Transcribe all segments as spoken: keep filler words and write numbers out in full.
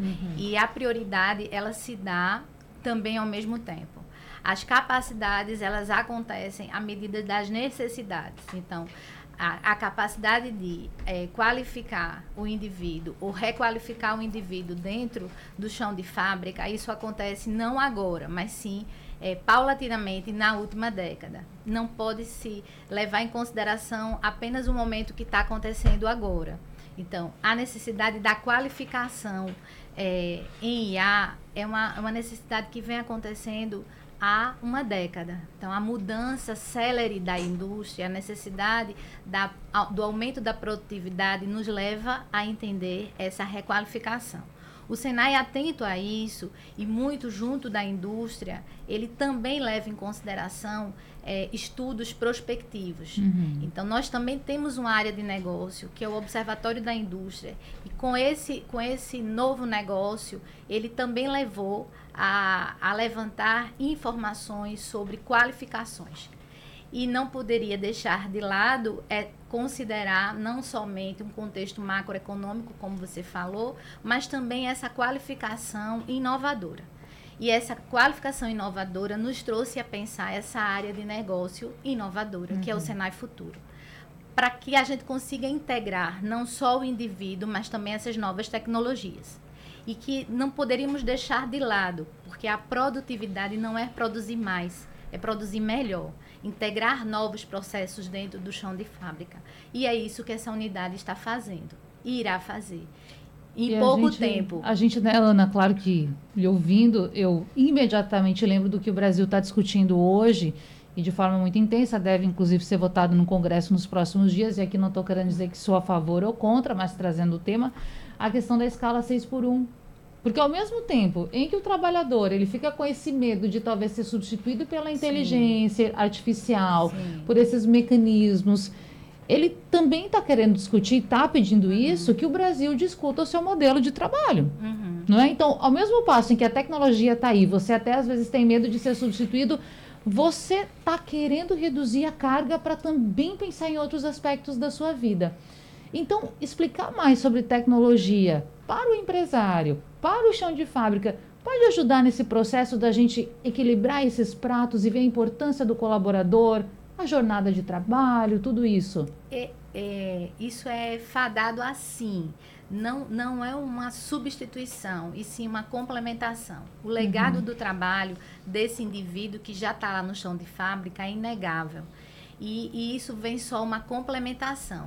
Uhum. E a prioridade, ela se dá também ao mesmo tempo. As capacidades, elas acontecem à medida das necessidades. Então, a, a capacidade de é, qualificar o indivíduo ou requalificar o indivíduo dentro do chão de fábrica, isso acontece não agora, mas sim é, paulatinamente na última década. Não pode se levar em consideração apenas o momento que está acontecendo agora. Então, a necessidade da qualificação é, em I A é uma, uma necessidade que vem acontecendo há uma década. Então, a mudança célere da indústria, a necessidade da, do aumento da produtividade nos leva a entender essa requalificação. O Senai, atento a isso e muito junto da indústria, ele também leva em consideração é, estudos prospectivos. Uhum. Então, nós também temos uma área de negócio, que é o Observatório da Indústria. E com esse, com esse novo negócio, ele também levou a, a levantar informações sobre qualificações. E não poderia deixar de lado é considerar não somente um contexto macroeconômico, como você falou, mas também essa qualificação inovadora. E essa qualificação inovadora nos trouxe a pensar essa área de negócio inovadora, uhum. que é o Senai Futuro. Para que a gente consiga integrar não só o indivíduo, mas também essas novas tecnologias. E que não poderíamos deixar de lado, porque a produtividade não é produzir mais, é produzir melhor. Integrar novos processos dentro do chão de fábrica. E é isso que essa unidade está fazendo, e irá fazer. Em e pouco a gente, tempo. A gente, né, Ana, claro que, lhe ouvindo, eu imediatamente lembro do que o Brasil está discutindo hoje, e de forma muito intensa, deve inclusive ser votado no Congresso nos próximos dias, e aqui não estou querendo dizer que sou a favor ou contra, mas trazendo o tema, a questão da escala seis por um. Porque ao mesmo tempo em que o trabalhador ele fica com esse medo de talvez ser substituído pela inteligência Sim. artificial, Sim. por esses mecanismos, ele também está querendo discutir, está pedindo uhum. isso, que o Brasil discuta o seu modelo de trabalho. Uhum. Não é? Então, ao mesmo passo em que a tecnologia está aí, você até às vezes tem medo de ser substituído, você está querendo reduzir a carga para também pensar em outros aspectos da sua vida. Então, explicar mais sobre tecnologia para o empresário, para o chão de fábrica, pode ajudar nesse processo da gente equilibrar esses pratos e ver a importância do colaborador, a jornada de trabalho, tudo isso? É, é, isso é fadado assim. Não, não é uma substituição, e sim uma complementação. O legado uhum. do trabalho desse indivíduo que já está lá no chão de fábrica é inegável. E, e isso vem só uma complementação.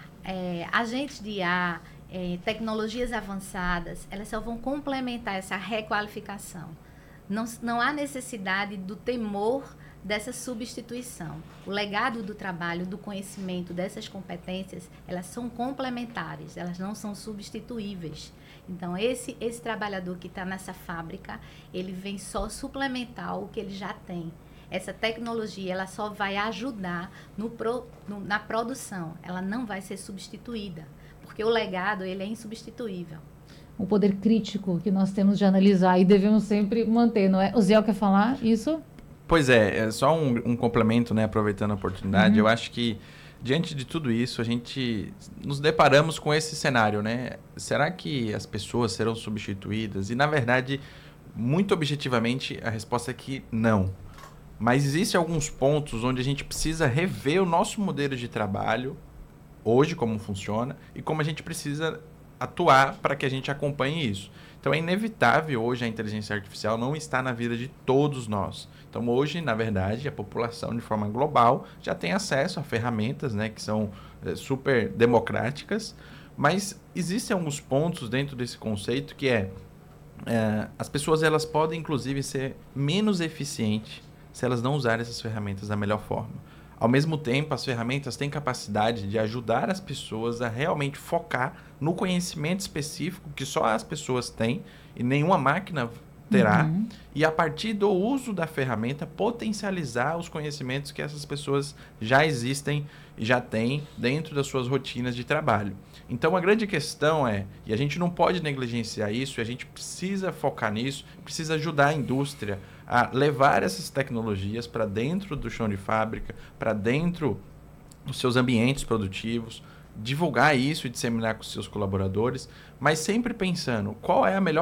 É, agentes de I A, é, tecnologias avançadas, elas só vão complementar essa requalificação. Não, não há necessidade do temor dessa substituição. O legado do trabalho, do conhecimento, dessas competências, elas são complementares, elas não são substituíveis. Então, esse, esse trabalhador que está nessa fábrica, ele vem só suplementar o que ele já tem. Essa tecnologia, ela só vai ajudar no pro, no, na produção, ela não vai ser substituída, porque o legado, ele é insubstituível. O poder crítico que nós temos de analisar e devemos sempre manter, não é? O Ziel quer falar isso? Pois é, é só um, um complemento, né, aproveitando a oportunidade, uhum. eu acho que diante de tudo isso, a gente nos deparamos com esse cenário, né? Será que as pessoas serão substituídas? E, na verdade, muito objetivamente, a resposta é que não. Mas existem alguns pontos onde a gente precisa rever o nosso modelo de trabalho, hoje, como funciona, e como a gente precisa atuar para que a gente acompanhe isso. Então, é inevitável hoje a inteligência artificial não estar na vida de todos nós. Então, hoje, na verdade, a população, de forma global, já tem acesso a ferramentas, né, que são é, super democráticas, mas existem alguns pontos dentro desse conceito que é, é as pessoas elas podem, inclusive, ser menos eficientes se elas não usarem essas ferramentas da melhor forma. Ao mesmo tempo, as ferramentas têm capacidade de ajudar as pessoas a realmente focar no conhecimento específico que só as pessoas têm e nenhuma máquina terá. Uhum. E a partir do uso da ferramenta, potencializar os conhecimentos que essas pessoas já existem e já têm dentro das suas rotinas de trabalho. Então, a grande questão é, e a gente não pode negligenciar isso, a gente precisa focar nisso, precisa ajudar a indústria a levar essas tecnologias para dentro do chão de fábrica, para dentro dos seus ambientes produtivos, divulgar isso e disseminar com os seus colaboradores, mas sempre pensando qual é a melhor